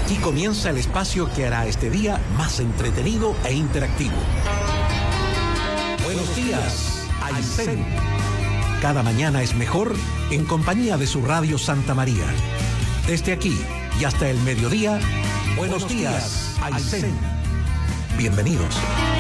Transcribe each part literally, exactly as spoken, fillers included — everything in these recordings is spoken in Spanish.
Aquí comienza el espacio que hará este día más entretenido e interactivo. Buenos días, Aysén. Cada mañana es mejor en compañía de su radio Santa María. Desde aquí y hasta el mediodía, buenos días, Aysén. Bienvenidos.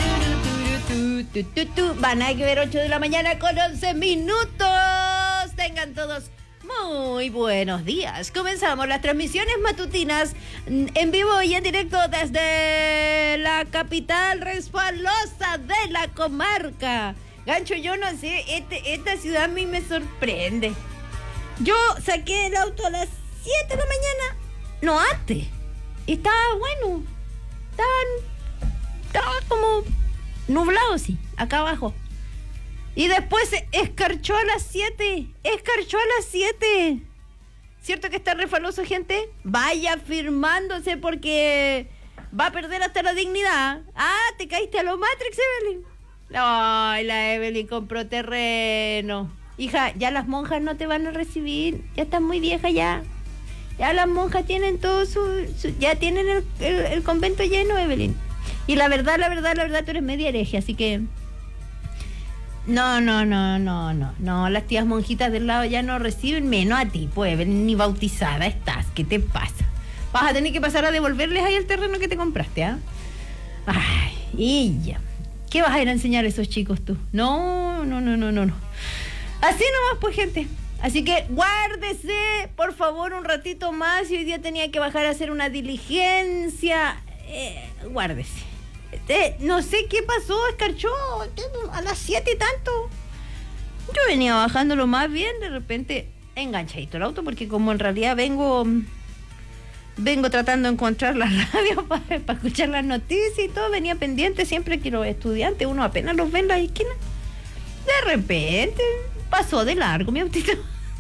Van a ver ocho de la mañana con once minutos. Tengan todos muy buenos días. Comenzamos las transmisiones matutinas en vivo y en directo desde la capital resbalosa de la comarca. Gancho, yo no sé, este, esta ciudad a mí me sorprende. Yo saqué el auto a las siete de la mañana, no antes. Estaba bueno, estaban, estaba como nublado, sí, acá abajo. Y después escarchó a las siete. Escarchó a las siete. ¿Cierto que está refaloso, gente? Vaya firmándose porque va a perder hasta la dignidad. Ah, te caíste a lo Matrix, Evelyn. Ay, la Evelyn compró terreno. Hija, ya las monjas no te van a recibir. Ya estás muy vieja ya. Ya las monjas tienen todo su... su ya tienen el, el, el convento lleno, Evelyn. Y la verdad, la verdad, la verdad, tú eres media hereje, así que... No, no, no, no, no, no, las tías monjitas del lado ya no reciben, menos a ti, pues, ni bautizada estás, ¿qué te pasa? Vas a tener que pasar a devolverles ahí el terreno que te compraste, ¿ah? ¿eh? Ay, y ya. ¿Qué vas a ir a enseñar a esos chicos tú? No, no, no, no, no, no. Así nomás, pues, gente. Así que guárdese, por favor, un ratito más. Y hoy día tenía que bajar a hacer una diligencia. Eh, guárdese. Eh, no sé qué pasó, escarchó a las siete y tanto. Yo venía bajándolo más bien, de repente enganchadito el auto, porque como en realidad vengo vengo tratando de encontrar la radio para, para escuchar las noticias y todo, venía pendiente siempre que los estudiantes, uno apenas los ve en la esquina. De repente pasó de largo mi autito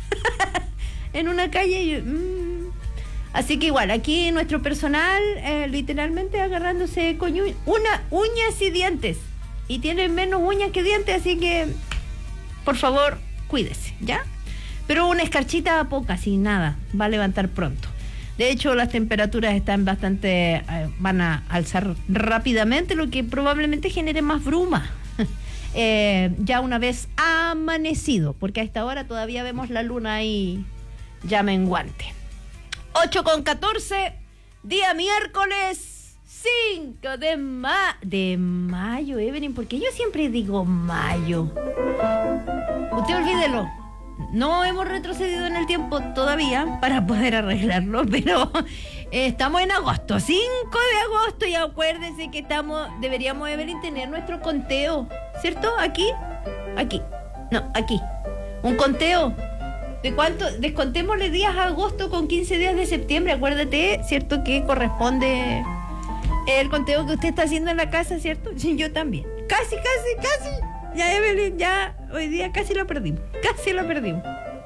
en una calle y yo, mmm. Así que igual, aquí nuestro personal eh, literalmente agarrándose con una uñas y dientes. Y tienen menos uñas que dientes, así que por favor, cuídese, ¿ya? Pero una escarchita poca, sin nada, va a levantar pronto. De hecho, las temperaturas están bastante, eh, van a alzar rápidamente, lo que probablemente genere más bruma. eh, ya una vez amanecido, porque a esta hora todavía vemos la luna ahí ya menguante. ocho con catorce, día miércoles cinco de, ma- de mayo, Evelyn, porque yo siempre digo mayo. Usted olvídelo, no hemos retrocedido en el tiempo todavía para poder arreglarlo, pero eh, estamos en agosto, cinco de agosto, y acuérdense que estamos, deberíamos, Evelyn, tener nuestro conteo, ¿cierto? Aquí, aquí, no, aquí, un conteo. ¿De cuánto? Descontémosle días a agosto con quince días de septiembre. Acuérdate, ¿cierto? Que corresponde el conteo que usted está haciendo en la casa, ¿cierto? Sí, yo también. Casi, casi, casi. Ya, Evelyn, ya hoy día casi lo perdimos. Casi lo perdimos.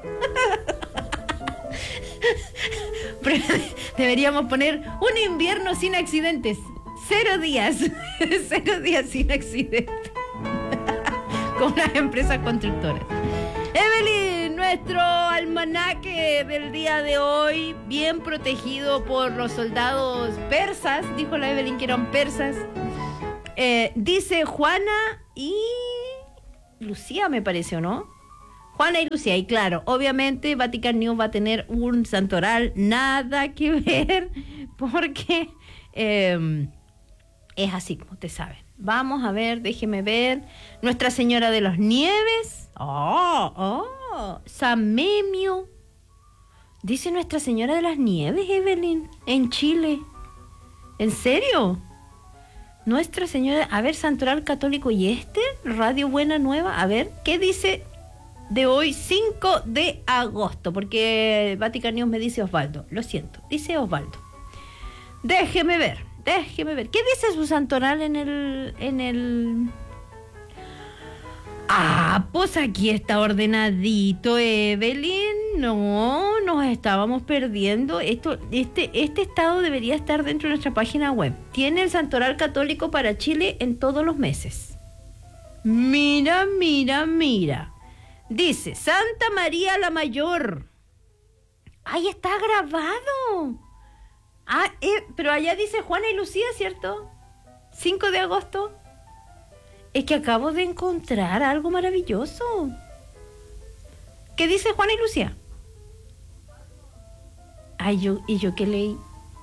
Pero deberíamos poner un invierno sin accidentes. Cero días. Cero días sin accidentes. Con las empresas constructoras. Evelyn, nuestro almanaque del día de hoy, bien protegido por los soldados persas, dijo la Evelyn que eran persas, eh, dice Juana y Lucía, me parece, ¿o no? Juana y Lucía, y claro, obviamente Vatican News va a tener un santoral, nada que ver, porque eh, es así, como ustedes saben. Vamos a ver, déjeme ver, Nuestra Señora de las Nieves. Oh, oh, Samemio. Dice Nuestra Señora de las Nieves, Evelyn, en Chile. ¿En serio? Nuestra Señora, a ver, Santoral Católico y este, Radio Buena Nueva, a ver, ¿qué dice de hoy, cinco de agosto? Porque Vatican News me dice Osvaldo, lo siento, dice Osvaldo. Déjeme ver, déjeme ver. ¿Qué dice su santoral en el, en el... Ah, pues aquí está ordenadito, Evelyn. No, nos estábamos perdiendo. Esto, este, este estado debería estar dentro de nuestra página web. Tiene el santoral católico para Chile en todos los meses. Mira, mira, mira. Dice, Santa María la Mayor. ¡Ahí está grabado! Ah, eh, pero allá dice Juana y Lucía, ¿cierto? cinco de agosto. Es que acabo de encontrar algo maravilloso. ¿Qué dice Juana y Lucía? Ay, yo, ¿y yo qué leí?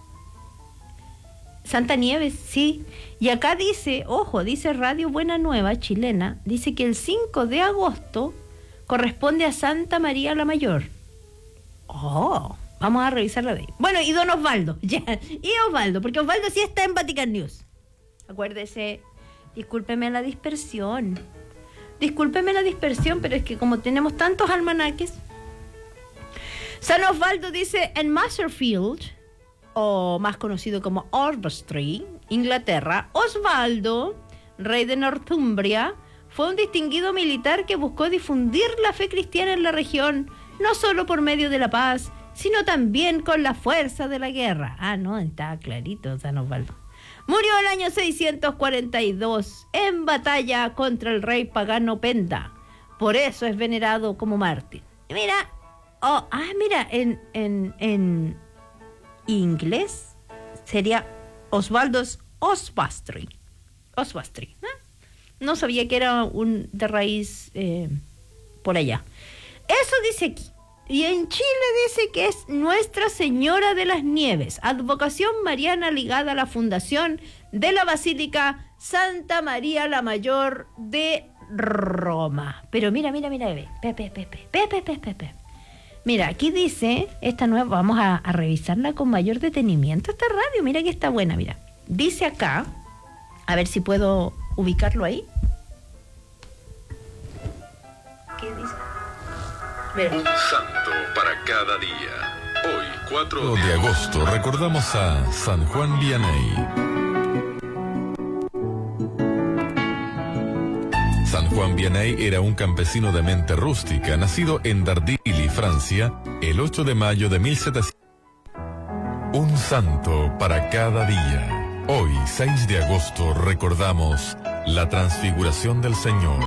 Santa Nieves, sí. Y acá dice, ojo, dice Radio Buena Nueva, chilena, dice que el cinco de agosto corresponde a Santa María la Mayor. Oh, vamos a revisarla de ahí. Bueno, y don Osvaldo, ya. Y Osvaldo, porque Osvaldo sí está en Vatican News. Acuérdese, discúlpeme la dispersión. Discúlpeme la dispersión, pero es que como tenemos tantos almanaques. San Osvaldo dice en Masterfield, o más conocido como Oswestry, Inglaterra, Osvaldo, rey de Northumbria, fue un distinguido militar que buscó difundir la fe cristiana en la región, no solo por medio de la paz, sino también con la fuerza de la guerra. Ah, no, está clarito San Osvaldo. Murió el año seiscientos cuarenta y dos en batalla contra el rey pagano Penda. Por eso es venerado como mártir. Y mira, oh, ah, mira, en, en, en inglés sería Osvaldo's Oswestry. Oswestry, ¿eh? No sabía que era un de raíz eh, por allá. Eso dice aquí. Y en Chile dice que es Nuestra Señora de las Nieves, advocación mariana ligada a la fundación de la Basílica Santa María la Mayor de Roma. Pero mira, mira, mira, ve, pepe, pepe, pepe, pepe, pepe. Mira, aquí dice, esta nueva, vamos a, a revisarla con mayor detenimiento, esta radio, mira que está buena, mira. Dice acá, a ver si puedo ubicarlo ahí. ¿Qué dice? Mira. Un santo para cada día. Hoy, cuatro de agosto, recordamos a San Juan Vianney. San Juan Vianney era un campesino de mente rústica, nacido en Dardilly, Francia, el ocho de mayo de mil setecientos. Un santo para cada día. Hoy, seis de agosto, recordamos la transfiguración del Señor.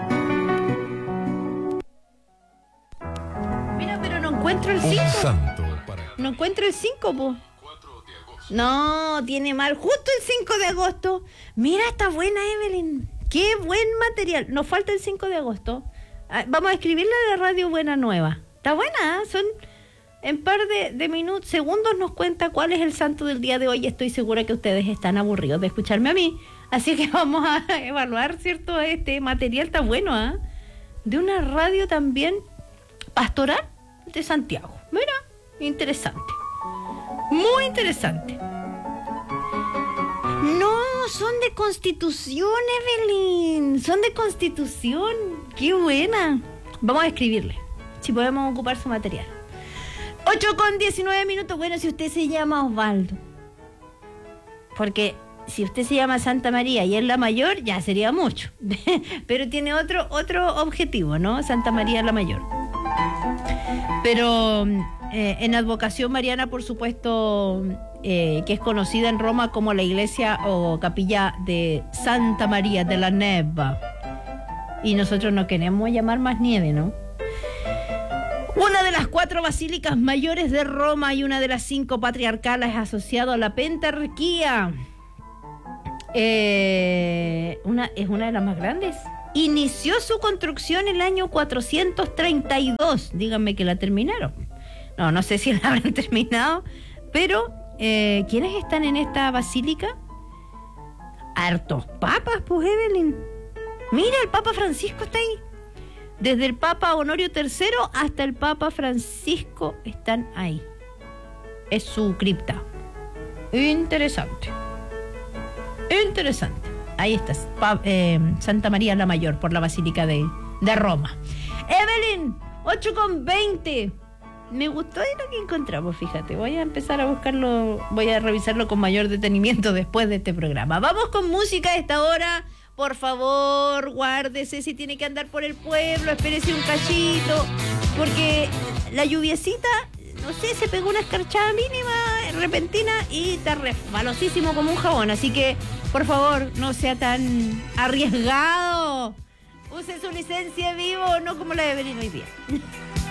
Mira, pero no encuentro el cinco. Un santo para... No encuentro el cinco, po. No, tiene mal. Justo el cinco de agosto. Mira, está buena, Evelyn. Qué buen material. Nos falta el cinco de agosto. Ah, vamos a escribirle a la Radio Buena Nueva. Está buena, ¿eh? Son en par de, de minutos, segundos nos cuenta cuál es el santo del día de hoy. Estoy segura que ustedes están aburridos de escucharme a mí. Así que vamos a evaluar, ¿cierto? Este material está bueno, ¿eh? De una radio también pastoral de Santiago. Mira, interesante. Muy interesante. No, son de Constitución, Evelyn. Son de Constitución. Qué buena. Vamos a escribirle, si podemos ocupar su material. ocho con diecinueve minutos. Bueno, si usted se llama Osvaldo. Porque si usted se llama Santa María y es la mayor, ya sería mucho. Pero tiene otro, otro objetivo, ¿no? Santa María la Mayor. Pero eh, en advocación mariana, por supuesto... Eh, que es conocida en Roma como la iglesia o capilla de Santa María de la Neva. Y nosotros no queremos llamar más nieve, ¿no? Una de las cuatro basílicas mayores de Roma y una de las cinco patriarcales asociado a la pentarquía. Eh, una, es una de las más grandes. Inició su construcción en el año cuatrocientos treinta y dos. Díganme que la terminaron. No, no sé si la habrán terminado, pero... Eh, ¿quiénes están en esta basílica? Hartos papas, pues, Evelyn. Mira, el Papa Francisco está ahí. Desde el Papa Honorio tercero hasta el Papa Francisco están ahí. Es su cripta. Interesante. Interesante. Ahí está, pa, eh, Santa María la Mayor, por la Basílica de, de Roma. Evelyn, ocho con veinte. Me gustó de lo que encontramos, fíjate. Voy a empezar a buscarlo, voy a revisarlo con mayor detenimiento después de este programa. Vamos con música a esta hora. Por favor, guárdese si tiene que andar por el pueblo, espérese un cachito, porque la lluviecita, no sé, se pegó una escarchada mínima, repentina, y está resbalosísimo como un jabón. Así que, por favor, no sea tan arriesgado. Use su licencia vivo, no como la de Evelyn hoy día.